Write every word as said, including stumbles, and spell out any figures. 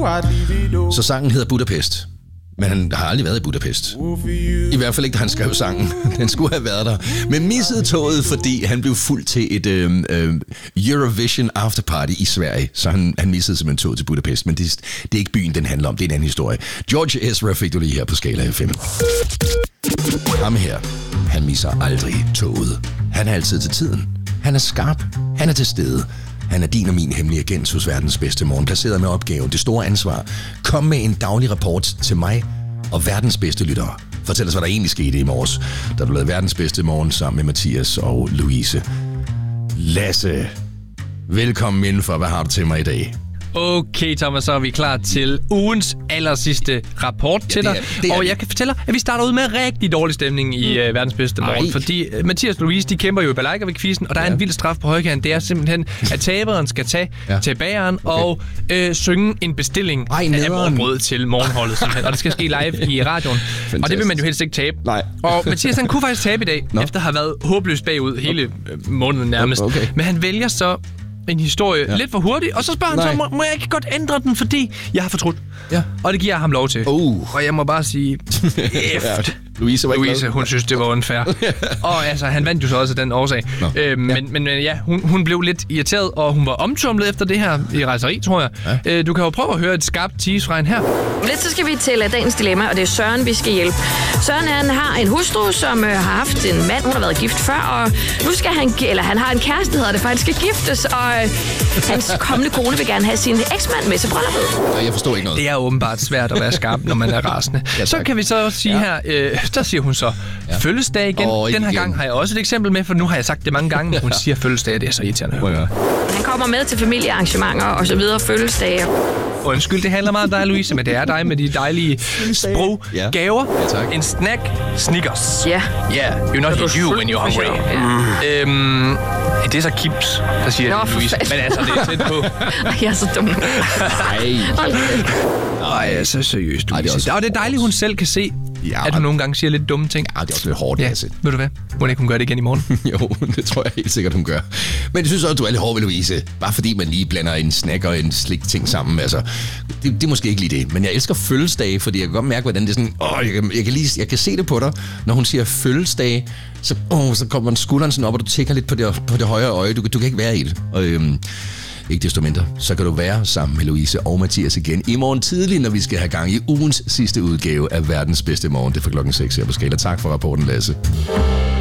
Så sangen hedder Budapest. Men han har aldrig været i Budapest. I hvert fald ikke, da han skrev sangen. Den skulle have været der. Men missede toget, fordi han blev fuldt til et øh, øh, Eurovision afterparty i Sverige. Så han, han missede simpelthen toget til Budapest. Men det, det er ikke byen, den handler om. Det er en anden historie. George Ezra fik du lige her på Skala F M. Ham her, han misser aldrig toget. Han er altid til tiden. Han er skarp. Han er til stede. Han er din og min hemmelige agent hos verdens bedste morgen, placeret med opgaven, det store ansvar. Kom med en daglig rapport til mig og verdens bedste lyttere. Fortæl os, hvad der egentlig skete i morges, da du lavede verdens bedste morgen sammen med Mathias og Louise. Lasse, velkommen indenfor. Hvad har du til mig i dag? Okay, Thomas, så er vi klar til ugens aller sidste rapport ja, til dig. Er, og jeg kan fortælle dig, at vi starter ud med rigtig dårlig stemning i uh, verdens bedste morgen. Fordi uh, Mathias og Louise, de kæmper jo i Balajka ved quizzen, og der ja. er en vild straf på højkant. Det er simpelthen, at taberen skal tage ja. til bageren okay. og uh, synge en bestilling Ej, af morgenbrød til morgenholdet. Simpelthen. Og det skal ske live i radioen. Fantastisk. Og det vil man jo helst ikke tabe. Nej. Og Mathias, han kunne faktisk tabe i dag, no. efter at have været håbløst bagud hele uh, måneden nærmest. Okay. Men han vælger så en historie ja. lidt for hurtigt, og så spørger han Nej. så, må, må jeg ikke godt ændre den, fordi jeg har fortrudt. Ja. Og det giver jeg ham lov til. Uh. Og jeg må bare sige, eft. Louise, Louise hun synes, det var unfair. Og altså, han vandt jo så også af den årsag. Øhm, ja. Men, men ja, hun, hun blev lidt irriteret, og hun var omtumlet efter det her i rejseri, tror jeg. Ja. Øh, du kan jo prøve at høre et skarpt tease fra hende her. Lidt så skal vi til dagens dilemma, og det er Søren, vi skal hjælpe. Søren han har en hustru, som øh, har haft en mand, hun har været gift før, og nu skal han, eller han har en kæreste, hedder det faktisk, skal giftes, og øh, hans kommende kone vil gerne have sin eksmand med til brylluppet. Jeg forstår ikke noget. Det er åbenbart svært at være skarp, når man er rasende. Ja, så kan vi så sige ja. her, øh, der siger hun så, ja. fødselsdag igen. Oh, Den her igen. gang har jeg også et eksempel med, for nu har jeg sagt det mange gange, men hun siger fødselsdag, det er så irriterende. Ja. Han kommer med til familiearrangementer og så videre, fødselsdage. Undskyld, det handler meget om dig, Louise, men det er dig med de dejlige sproggaver. Ja. Ja, en snack, Snickers. Ja. Yeah, you're not you when you're hungry. Ja. Øhm, det er så Kips, der siger Nå, Louise. Men altså, det er tæt på. Jeg er så dum. Nej. Nej, så seriøst, Louise. Ej, det er og det er dejligt, hun selv kan se, ja, at hun nogle gange siger lidt dumme ting. Ja, det er også lidt hårdt. Ja. Ved du hvad? Må ikke hun gøre det igen i morgen? Jo, det tror jeg helt sikkert, hun gør. Men jeg synes også, at du er lidt hård ved Louise. Bare fordi man lige blander en snack og en slik ting sammen. Altså, det, det er måske ikke lige det. Men jeg elsker fødselsdage, fordi jeg kan godt mærke, hvordan det er sådan... Åh, jeg, kan, jeg, kan lige, jeg kan se det på dig, når hun siger fødselsdage. Så, åh, så kommer skulderen sådan op, og du tækker lidt på det, på det højre øje. Du, du kan ikke være i det. Og, øhm, ikke desto mindre, så kan du være sammen med Louise og Mathias igen i morgen tidlig, når vi skal have gang i ugens sidste udgave af verdens bedste morgen. Det er fra klokken seks her på Skala. Tak for rapporten, Lasse.